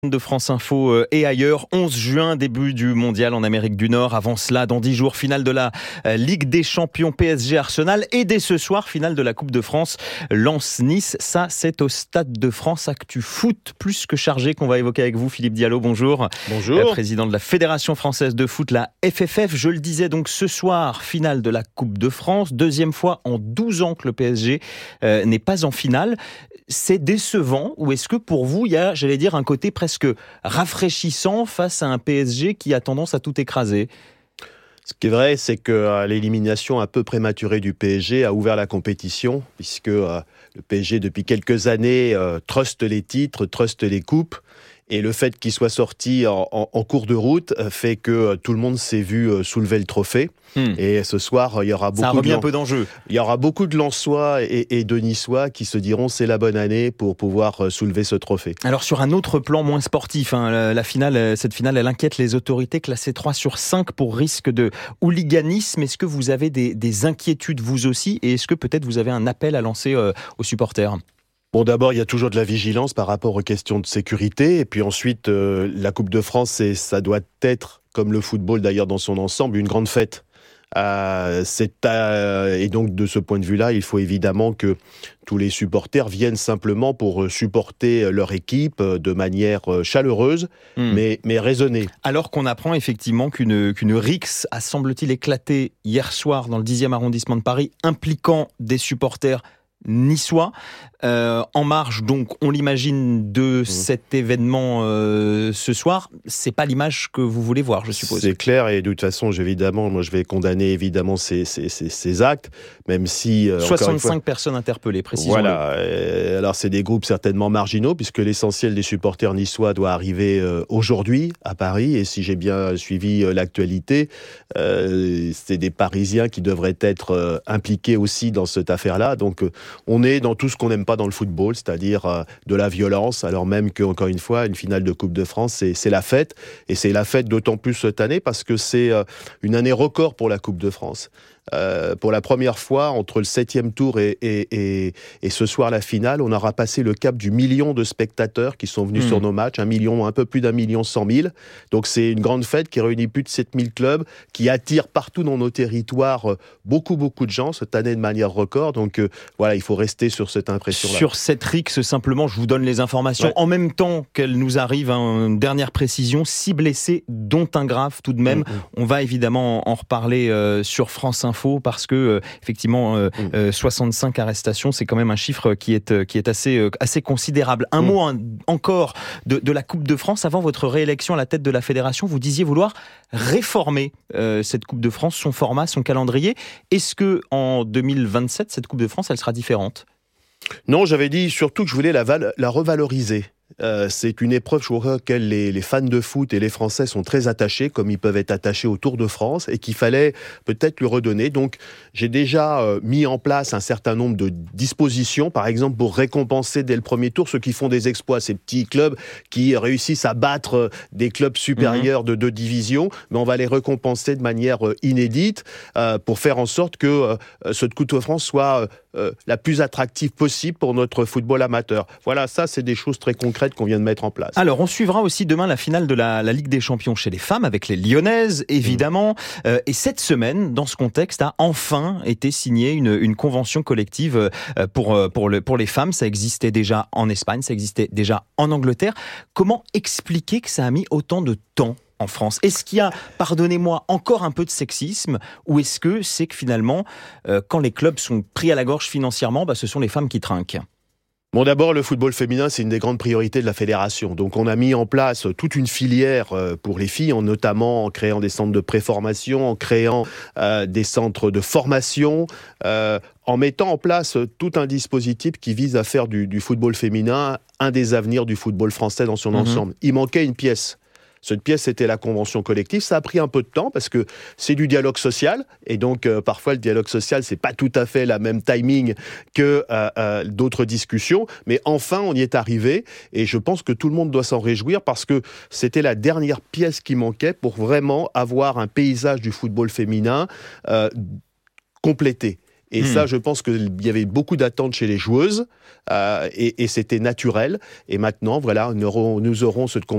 De France Info et ailleurs, 11 juin, début du mondial en Amérique du Nord. Avant cela, dans 10 jours, finale de la Ligue des Champions PSG Arsenal. Et dès ce soir, finale de la Coupe de France Lens-Nice. Ça, c'est au Stade de France. Actu foot plus que chargé qu'on va évoquer avec vous, Philippe Diallo. Bonjour. Bonjour. Président de la Fédération Française de Foot, la FFF. Je le disais donc ce soir, finale de la Coupe de France. Deuxième fois en 12 ans que le PSG n'est pas en finale. C'est décevant ou est-ce que pour vous, il y a, j'allais dire, un côté presque rafraîchissant face à un PSG qui a tendance à tout écraser? Ce qui est vrai, c'est que l'élimination un peu prématurée du PSG a ouvert la compétition, puisque le PSG, depuis quelques années, truste les titres, truste les coupes. Et le fait qu'il soit sorti en cours de route fait que tout le monde s'est vu soulever le trophée. Et ce soir, il y aura un peu d'enjeu. Il y aura beaucoup de Lensois et de Niçois qui se diront c'est la bonne année pour pouvoir soulever ce trophée. Alors sur un autre plan moins sportif, cette finale, elle inquiète les autorités classées 3 sur 5 pour risque de hooliganisme. Est-ce que vous avez des inquiétudes vous aussi? Et est-ce que peut-être vous avez un appel à lancer aux supporters? Bon, d'abord, il y a toujours de la vigilance par rapport aux questions de sécurité. Et puis ensuite, la Coupe de France, ça doit être, comme le football d'ailleurs dans son ensemble, une grande fête. Et donc, de ce point de vue-là, il faut évidemment que tous les supporters viennent simplement pour supporter leur équipe de manière chaleureuse, mais raisonnée. Alors qu'on apprend effectivement qu'une rixe a, semble-t-il, éclaté hier soir dans le 10e arrondissement de Paris, impliquant des supporters niçois, en marge donc on l'imagine de cet événement ce soir. C'est pas l'image que vous voulez voir, je suppose. C'est clair, et de toute façon je vais condamner évidemment ces actes, même si 65 personnes interpellées, précisément. Voilà, alors c'est des groupes certainement marginaux, puisque l'essentiel des supporters niçois doit arriver aujourd'hui à Paris, et si j'ai bien suivi l'actualité, c'est des Parisiens qui devraient être impliqués aussi dans cette affaire-là. Donc on est dans tout ce qu'on n'aime pas dans le football, c'est-à-dire de la violence, alors même qu'encore une fois, une finale de Coupe de France, c'est la fête. Et c'est la fête d'autant plus cette année parce que c'est une année record pour la Coupe de France. Pour la première fois, entre le 7e tour et ce soir la finale, on aura passé le cap du million de spectateurs qui sont venus sur nos matchs, un peu plus d'1,1 million. Donc c'est une grande fête qui réunit plus de 7000 clubs, qui attire partout dans nos territoires beaucoup de gens cette année de manière record. Donc voilà, il faut rester sur cette impression-là. Sur cette rixe, simplement, je vous donne les informations en même temps qu'elles nous arrivent. Une dernière précision, 6 blessés, dont un grave tout de même. On va évidemment en reparler sur France Info, parce que effectivement 65 arrestations, c'est quand même un chiffre qui est assez considérable. Un mot encore de la Coupe de France. Avant votre réélection à la tête de la fédération, vous disiez vouloir réformer cette Coupe de France, son format, son calendrier. Est-ce que en 2027 cette Coupe de France elle sera différente? Non, j'avais dit surtout que je voulais la revaloriser. C'est une épreuve, je crois, auquel les fans de foot et les Français sont très attachés, comme ils peuvent être attachés au Tour de France, et qu'il fallait peut-être lui redonner. Donc, j'ai déjà mis en place un certain nombre de dispositions, par exemple, pour récompenser dès le premier tour ceux qui font des exploits, ces petits clubs qui réussissent à battre des clubs supérieurs de 2 divisions, mais on va les récompenser de manière inédite pour faire en sorte que cette Coupe de France soit la plus attractive possible pour notre football amateur. Voilà, ça, c'est des choses très concrètes qu'on vient de mettre en place. Alors, on suivra aussi demain la finale de la Ligue des Champions chez les femmes, avec les Lyonnaises, évidemment. Et cette semaine, dans ce contexte, a enfin été signée une convention collective pour les femmes. Ça existait déjà en Espagne, ça existait déjà en Angleterre. Comment expliquer que ça a mis autant de temps en France? Est-ce qu'il y a, pardonnez-moi, encore un peu de sexisme, ou est-ce que c'est que finalement, quand les clubs sont pris à la gorge financièrement, ce sont les femmes qui trinquent? Bon, d'abord, le football féminin, c'est une des grandes priorités de la fédération. Donc, on a mis en place toute une filière pour les filles, notamment en créant des centres de préformation, en créant des centres de formation, en mettant en place tout un dispositif qui vise à faire du football féminin un des avenirs du football français dans son ensemble. Il manquait une pièce. Cette pièce, c'était la convention collective. Ça a pris un peu de temps parce que c'est du dialogue social. Et donc, parfois, le dialogue social, c'est pas tout à fait la même timing que d'autres discussions. Mais enfin, on y est arrivé. Et je pense que tout le monde doit s'en réjouir parce que c'était la dernière pièce qui manquait pour vraiment avoir un paysage du football féminin complété. Et ça, je pense qu'il y avait beaucoup d'attentes chez les joueuses et c'était naturel. Et maintenant, voilà, nous aurons cette